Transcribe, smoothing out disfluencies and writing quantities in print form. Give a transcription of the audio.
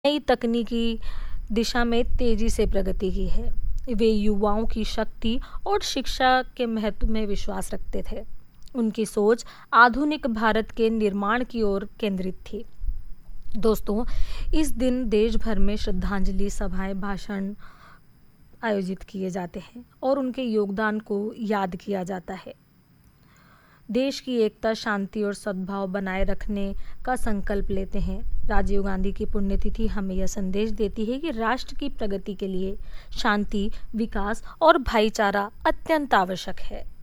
नई तकनीकी दिशा में तेजी से प्रगति की है। वे युवाओं की शक्ति और शिक्षा के महत्व में विश्वास रखते थे। उनकी सोच आधुनिक भारत के निर्माण की ओर केंद्रित थी। दोस्तों, इस दिन देश भर में श्रद्धांजलि सभाएं, भाषण आयोजित किए जाते हैं और उनके योगदान को याद किया जाता है। देश की एकता, शांति और सद्भाव बनाए रखने का संकल्प लेते हैं। राजीव गांधी की पुण्यतिथि हमें यह संदेश देती है कि राष्ट्र की प्रगति के लिए शांति, विकास और भाईचारा अत्यंत आवश्यक है।